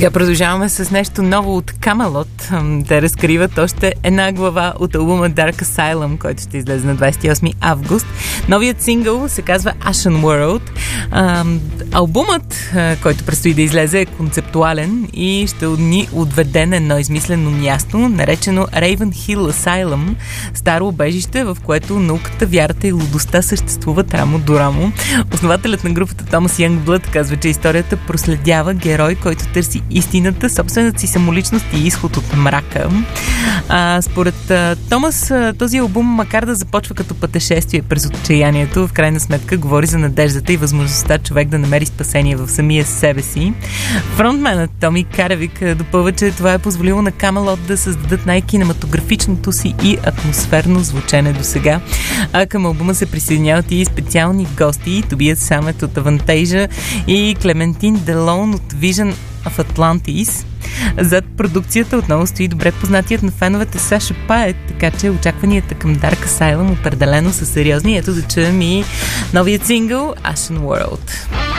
Сега продължаваме с нещо ново от Kamelot. Те разкриват още една глава от албума Dark Asylum, който ще излезе на 28 август. Новият сингъл се казва Ashen World. Албумът, който предстои да излезе, е концептуален и ще ни отведе на едно измислено място, наречено Raven Hill Asylum, старо убежище, в което науката, вярата и лудостта съществуват рамо до рамо. Основателят на групата Томас Янгблъд казва, че историята проследява герой, който търси истината, собствената си самоличност и изход от мрака. Според Томас, този албум, макар да започва като пътешествие през отчаянието, в крайна сметка говори за надеждата и възможността човек да намери спасение в самия себе си. Фронтменът Томи Каревик допълва, че това е позволило на Kamelot да създадат най-кинематографичното си и атмосферно звучене до сега. А към албума се присъединяват и специални гости, Тобиас Самет от Авантейжа и Клементин Делон от Vision of Atlantis. Зад продукцията отново стои добре познатият на феновете Саша Пает, така че очакванията към Dark Asylum определено са сериозни. Ето да чуем и новият сингъл Ashen World.